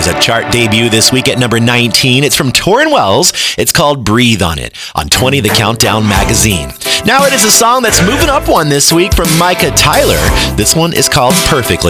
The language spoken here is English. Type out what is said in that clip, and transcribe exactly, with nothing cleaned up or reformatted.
was a chart debut this week at number nineteen. It's from Torrin Wells. It's called Breathe on It on twenty The Countdown magazine. Now it is a song that's moving up one this week from Micah Tyler. This one is called Perfectly.